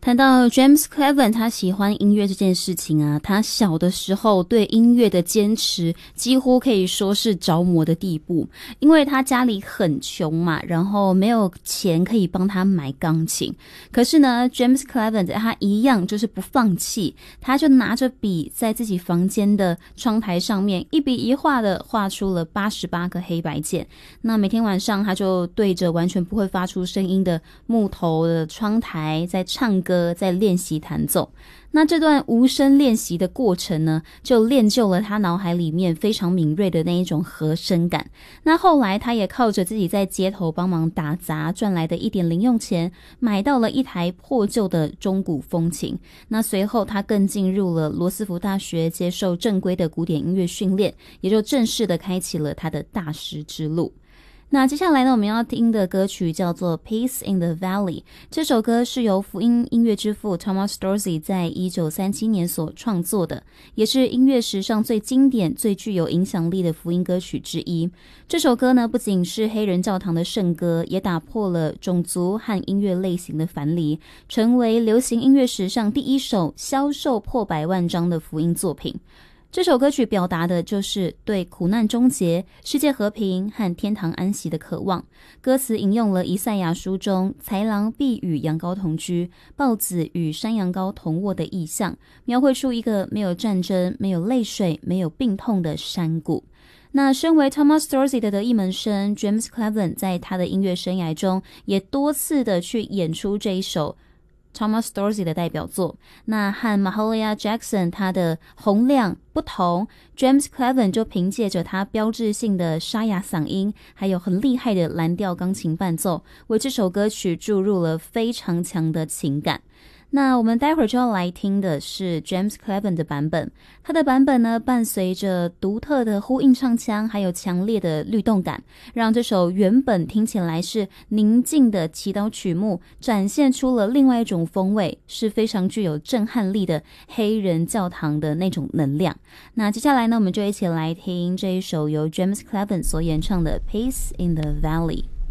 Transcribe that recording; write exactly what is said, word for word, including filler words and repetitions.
谈到 James Cleveland 他喜欢音乐这件事情啊，他小的时候对音乐的坚持几乎可以说是着魔的地步，因为他家里很穷嘛，然后没有钱可以帮他买钢琴，可是呢 James Cleveland 他一样就是不放弃，他就拿着笔在自己房间的窗台上面一笔一画的画出了八十八个黑白键，那每天晚上他就对着完全不会发出声音的木头的窗台在唱歌在练习弹奏。那这段无声练习的过程呢，就练就了他脑海里面非常敏锐的那一种和声感。那后来他也靠着自己在街头帮忙打杂赚来的一点零用钱，买到了一台破旧的中古风琴。那随后他更进入了罗斯福大学接受正规的古典音乐训练，也就正式的开启了他的大师之路。那接下来呢，我们要听的歌曲叫做 Peace in the Valley， 这首歌是由福音音乐之父 Thomas Dorsey 在一九三七年所创作的，也是音乐史上最经典最具有影响力的福音歌曲之一。这首歌呢，不仅是黑人教堂的圣歌，也打破了种族和音乐类型的樊篱，成为流行音乐史上第一首销售破百万张的福音作品。这首歌曲表达的就是对苦难终结、世界和平和天堂安息的渴望。歌词引用了以赛亚书中豺狼必与羊羔同居，豹子与山羊羔同卧的意象，描绘出一个没有战争、没有泪水、没有病痛的山谷。那身为 Thomas Dorsey 的得意门生 James Cleveland 在他的音乐生涯中也多次的去演出这一首Thomas Dorsey 的代表作。那和 Mahalia Jackson 他的洪亮不同， James Cleveland 就凭借着他标志性的沙哑嗓音，还有很厉害的蓝调钢琴伴奏，为这首歌曲注入了非常强的情感。那我们待会儿就要来听的是 James Cleveland 的版本，他的版本呢，伴随着独特的呼应唱腔，还有强烈的律动感，让这首原本听起来是宁静的祈祷曲目，展现出了另外一种风味，是非常具有震撼力的黑人教堂的那种能量。那接下来呢，我们就一起来听这一首由 James Cleveland 所演唱的 Peace in the Valley。